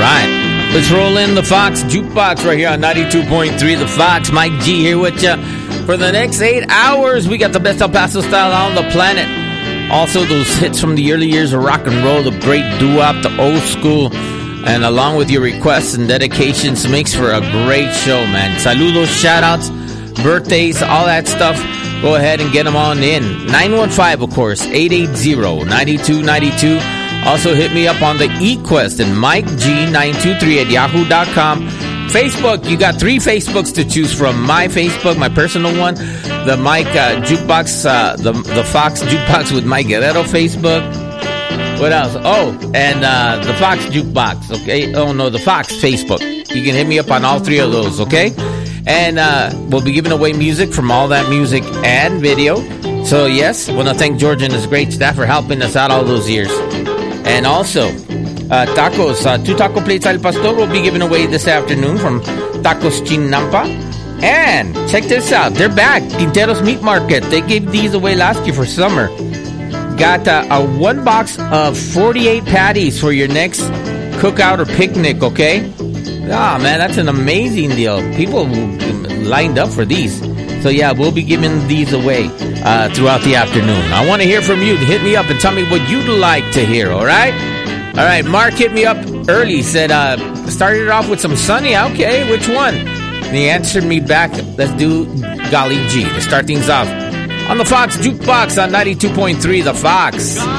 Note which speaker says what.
Speaker 1: right. Let's roll in the Fox Jukebox right here on 92.3 The Fox. Mike G here with you. For the next 8 hours, we got the best El Paso style on the planet. Also, those hits from the early years of rock and roll, the great doo-wop, the old school, and along with your requests and dedications, makes for a great show, man. Saludos, shout-outs, birthdays, all that stuff. Go ahead and get them on in. 915, of course, 880-9292. Also, hit me up on the eQuest and MikeG923 at yahoo.com. Facebook, you got 3 Facebooks to choose from. My Facebook, my personal one, the Mike Jukebox, the Fox Jukebox with Mike Guerrero Facebook. What else? Oh, and the Fox Jukebox, okay? Oh, no, the Fox Facebook. You can hit me up on all 3 of those, okay? And we'll be giving away music from all that music and video. So, yes, I want to thank George and his great staff for helping us out all those years. And also, tacos, 2 taco plates al pastor will be given away this afternoon from Tacos Chinampa. And check this out, they're back, Quinteros Meat Market. They gave these away last year for summer. Got a 1 box of 48 patties for your next cookout or picnic, okay? Ah, man, that's an amazing deal. People lined up for these. So, yeah, we'll be giving these away throughout the afternoon. I want to hear from you. Hit me up and tell me what you'd like to hear, all right? All right, Mark hit me up early. Said, started it off with some Sunny. Okay, which one? And he answered me back, let's do Golly G to start things off on the Fox Jukebox on 92.3 The Fox.